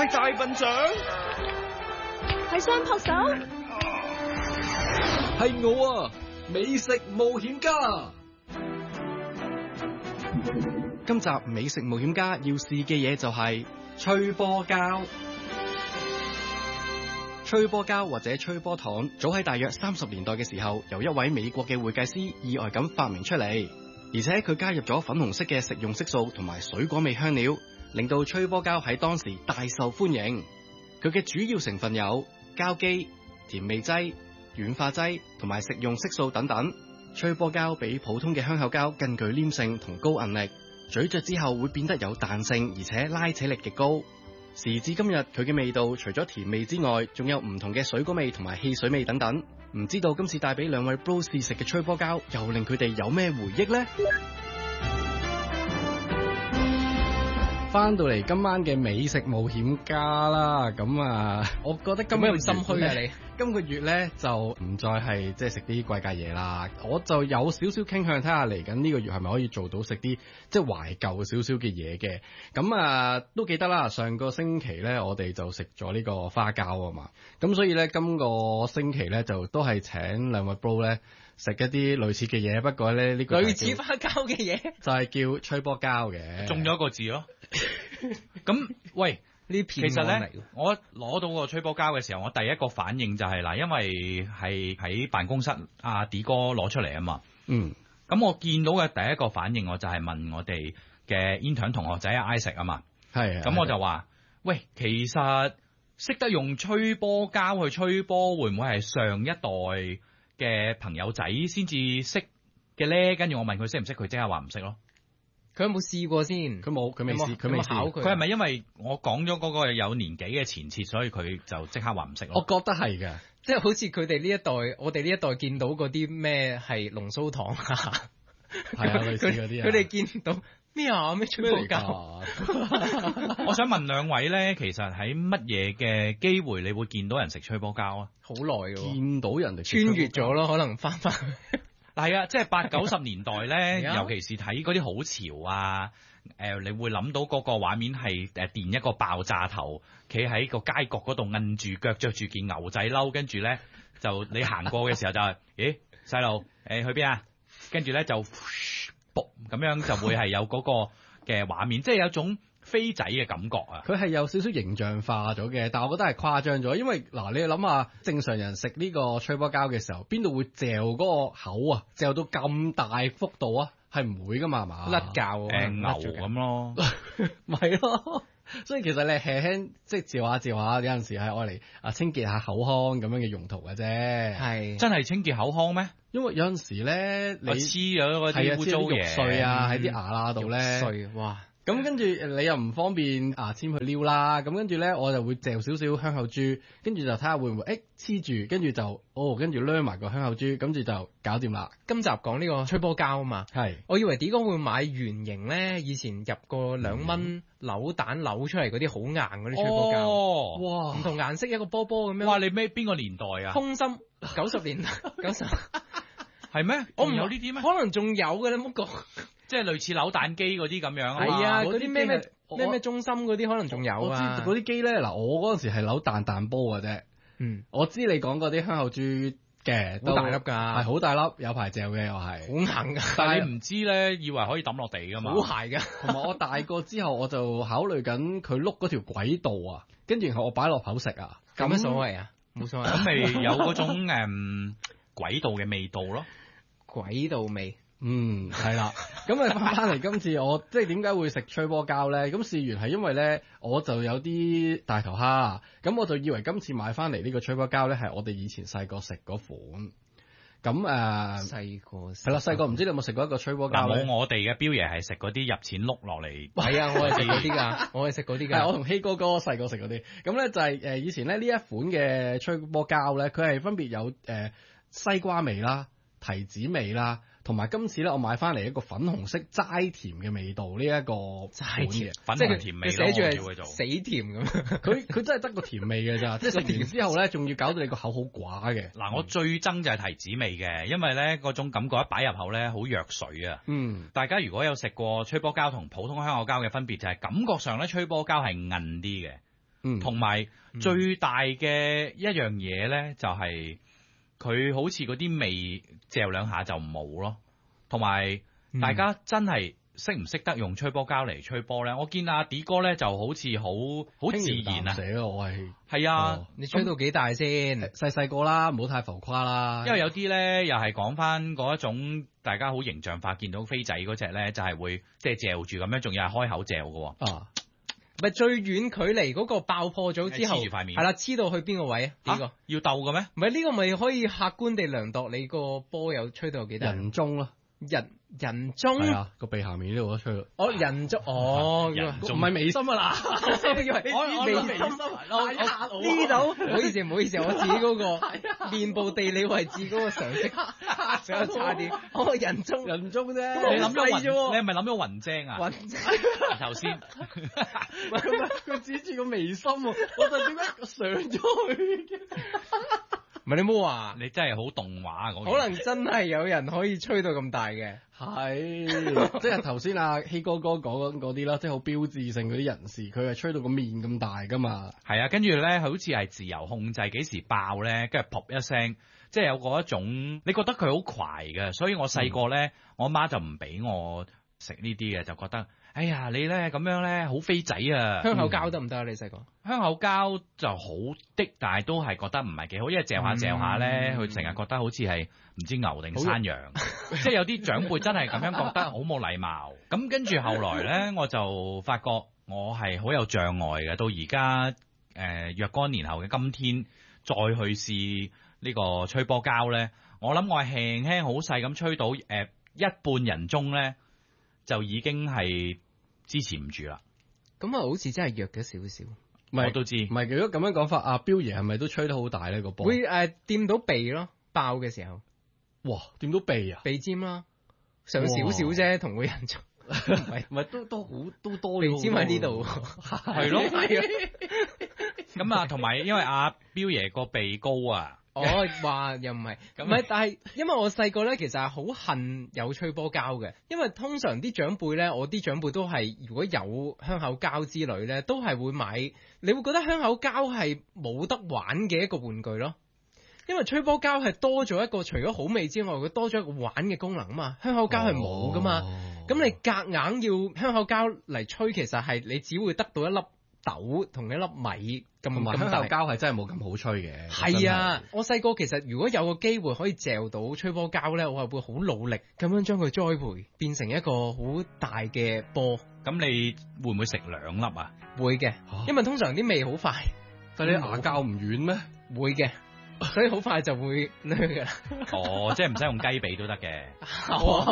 係大笨象， 係雙撲手， 係我啊，美食冒險家。今集美食冒險家要試嘅嘢就係吹波膠。吹波膠或者吹波糖，早喺大約30年代嘅時候，由一位美國嘅會計師意外咁發明出嚟，而且佢加入咗粉紅色嘅食用色素同埋水果味香料，令到吹波膠喺當時大受歡迎。佢嘅主要成分有膠基、甜味劑、軟化劑同埋食用色素等等。吹波膠比普通嘅香口膠更具黏性同高韌力，咀嚼之後會變得有彈性，而且拉扯力極高。時至今日，佢嘅味道除咗甜味之外，仲有唔同嘅水果味同埋汽水味等等。唔知道今次帶俾兩位 bro 試食嘅吹波膠，又令佢哋有咩回憶呢？翻到嚟今晚嘅美食冒險家啦，咁我覺得今個月咁心虛啊你？ 今個月咧就唔再係即係食啲貴價嘢啦，我就有少少傾向睇下嚟緊呢個月係咪可以做到食啲即係懷舊少少嘅嘢嘅。咁都記得啦，上個星期咧我哋就食咗呢個花膠啊嘛，咁所以咧今個星期咧就都係請兩位 bro 咧食一啲類似嘅嘢，不過咧呢個類似花膠嘅嘢就係叫吹波膠嘅， 中咗一個字咯。咁喂， 其實咧，我攞到個吹波膠嘅時候，我第一個反應就係嗱，因為係喺辦公室阿 D 哥攞出嚟啊嘛。 嗯。 咁我見到嘅第一個反應，我就係問我哋嘅 intern 同學仔阿 Isaac 啊嘛。 係。 咁我就話：喂，其實識得用吹波膠去吹波，會唔會係上一代嘅朋友仔先至識嘅咧？跟住我問佢識唔識，佢即刻話唔識咯。 佢有冇試過先？ 佢未試，佢未考佢。 佢係咪因為我講咗嗰個有年紀嘅前設，所以佢就即刻話唔識咯？ 我覺得係嘅， 即係好似佢哋呢一代，我哋呢一代見到嗰啲咩係龍鬚糖啊， 係啊，類似嗰啲啊。 佢哋見到咩啊？咩吹波膠？ 我想問兩位咧，其實喺乜嘢嘅機會你會見到人食吹波膠啊？ 好耐嘅， 見到人哋穿越咗咯，可能翻返。 係啊，即係80、90年代咧，尤其是睇嗰啲好潮啊，你會諗到嗰個畫面係電一個爆炸頭，企喺個街角嗰度摁住腳，着住件牛仔褸，跟住咧就你行過嘅時候就係，咦細路，去邊啊？跟住咧就卜咁樣就會係有嗰個嘅畫面，即係有種飛仔嘅感覺啊！ 佢係有少少形象化咗嘅，但係我覺得係誇張咗，因為嗱，你諗下正常人食呢個吹波膠嘅時候，邊度會嚼嗰個口啊？嚼到咁大幅度啊？係唔會噶嘛？係嘛？ 甩臼牛咁咯， 咪咯。所以其實你輕輕即係嚼下嚼下，有陣時係愛嚟清潔下口腔咁樣嘅用途嘅啫。 係真係清潔口腔咩？ 因為有陣時咧，你黐咗嗰啲污糟嘢， 肉碎啊喺啲牙罅度咧， 碎哇！ 咁跟住你又唔方便牙籤去撩啦，咁跟住咧我就會嚼少少香口珠，跟住就睇下會唔會黐住，跟住就跟住掠埋個香口珠，跟住就搞掂啦。 今集講呢個吹波膠啊嘛， 係我以為D哥會買圓形咧，以前入過2蚊扭蛋扭出嚟嗰啲好硬嗰啲吹波膠，哇！唔同顏色一個波波咁樣。 哇！你邊個年代啊？ 空心90年代90 係咩？我唔有呢啲咩？ 可能仲有嘅，你唔好講。 即係類似扭蛋機嗰啲咁樣啊， 係啊，嗰啲咩中心嗰啲可能仲有啊。 我知嗰啲機咧，嗱我嗰陣時係扭彈波嘅啫。 嗯， 我知你講嗰啲香口珠嘅， 好大粒㗎， 係好大粒，有排嚼嘅又係， 好硬㗎。 但係你唔知咧，以為可以抌落地㗎嘛。 好鞋㗎。 同埋我大個之後，我就考慮緊佢碌嗰條軌道啊，跟住然後我擺落口食啊。 咁乜所謂啊？冇所謂。 咁咪有嗰種軌道嘅味道咯。 軌道味。 係啦，咁翻嚟今次我即係點解會食吹波膠咧？咁事緣係因為咧，我就有啲大頭蝦，咁我就以為今次買翻嚟呢個吹波膠咧係我哋以前細個食嗰款。咁細個係啦，細個唔知你有冇食過一個吹波膠咧？ 冇，我哋嘅標爺係食嗰啲入錢碌落嚟。 係啊，我係食嗰啲㗎，我係食嗰啲㗎。 我同希哥哥細個食嗰啲。咁咧就係以前咧呢一款嘅吹波膠咧，佢係分別有西瓜味啦、提子味啦。同埋今次咧，我買翻嚟一個粉紅色齋甜嘅味道，呢一個齋甜， 粉紅甜味咯， 寫住係死甜咁。 佢真係得個甜味嘅咋，即係食完之後咧，仲要搞到你個口好寡嘅。 嗱，我最憎就係提子味嘅，因為咧嗰種感覺一擺入口咧好藥水啊。大家如果有食過吹波膠同普通香口膠嘅分別，就係感覺上咧吹波膠係韌啲嘅。 同埋最大嘅一樣嘢咧，就係佢好似嗰啲味嚼兩下就冇咯，同埋大家真係識唔識得用吹波膠嚟吹波咧？我見阿 D 哥咧就好似好自然啊！ 寫我係啊， 你吹到幾大先？ 細個啦，唔好太浮誇啦。 因為有啲咧又係講翻嗰一種大家好形象化，見到飛仔嗰隻咧就係會即係嚼住咁樣，仲要係開口嚼嘅喎。 啊！咪最遠距離嗰個爆破咗之後， 黐住塊面， 係啦，黐到去邊個位啊？呢個要鬥嘅咩？ 唔係呢個咪可以客觀地量度你個波有吹到有幾大？ 人中啦， 人中係啊，個鼻下面呢度都吹到。 哦，人中哦， 唔係眉心啊啦， 我以為你眉心呢度。唔好意思，唔好意思，我自己嗰個面部地理位置嗰個常識比較差啲。哦，人中啫， 你諗咗你係咪諗咗雲精啊？ 雲精頭先， 唔係佢指住個眉心喎，我就點解上咗去嘅？ 唔係你冇話， 你真係好動畫嗰， 可能真係有人可以吹到咁大嘅， 係即係頭先阿希哥哥講嗰啲啦，即係好標誌性嗰啲人士，佢係吹到個面咁大噶嘛。 係啊，跟住咧好似係自由控制幾時爆咧，跟住噗一聲，即係有嗰一種，你覺得佢好快嘅，所以我細個咧，我媽就唔俾我食呢啲嘅，就覺得。哎呀，你咧咁樣咧好飛仔啊！ 香口膠得唔得啊？你細個香口膠就好啲，但係都係覺得唔係幾好，因為嚼下咧，佢成日覺得好似係唔知牛定山羊，即係有啲長輩真係咁樣覺得好冇禮貌。咁跟住後來咧，我就發覺我係好有障礙嘅。到而家若干年後嘅今天，再去試呢個吹波膠咧，我諗我係輕輕好細咁吹到一半人中咧，就已經係支持唔住啦。 咁啊，好似真係弱咗少少。 我都知。 唔係，如果咁樣講法，阿彪爺係咪都吹得好大呢個波？ 會掂到鼻咯，爆嘅時候。 哇！掂到鼻啊？ 鼻尖啦，上少少啫，同個人做。 唔係都好都多鼻尖喺呢度。 係咯。咁啊，同埋因為阿彪爺個鼻高啊。 我話又唔係，唔係，但係因為我細個咧，其實係好恨有吹波膠嘅，因為通常啲長輩咧，我啲長輩都係如果有香口膠之類咧，都係會買。你會覺得香口膠係冇得玩嘅一個玩具咯，因為吹波膠係多咗一個除咗好味之外，佢多咗一個玩嘅功能啊嘛。香口膠係冇噶嘛，咁你夾硬要香口膠嚟吹，其實係你只會得到一粒豆同一粒米咁香口大。 膠係真係冇咁好吹嘅。 係啊，我細個其實如果有個機會可以嚼到吹波膠咧，我係會好努力咁樣將佢栽培變成一個好大嘅波。 咁你會唔會食兩粒啊？ 會嘅，因為通常啲味好快， 但係你牙膠唔軟咩？ 會嘅，所以好快就會攣㗎啦。 哦，即係唔使用雞髀都得嘅。